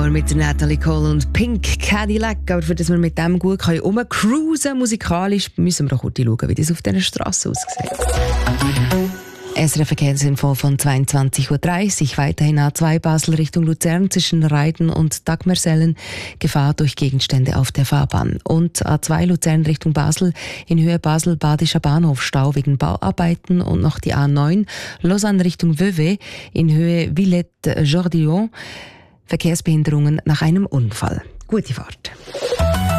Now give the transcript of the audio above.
Mit Natalie Cole und Pink Cadillac. Aber für das wir mit dem gut rumcruisen können, musikalisch, müssen wir doch kurz schauen, wie das auf dieser Straße aussieht. SRF Verkehrsinfo von 22.30 Uhr. Weiterhin A2 Basel Richtung Luzern zwischen Reiden und Dagmersellen. Gefahr durch Gegenstände auf der Fahrbahn. Und A2 Luzern Richtung Basel in Höhe Basel-Badischer Bahnhof Stau wegen Bauarbeiten. Und noch die A9 Lausanne Richtung Vevey in Höhe Villette-Jordillon. Verkehrsbehinderungen nach einem Unfall. Gute Fahrt.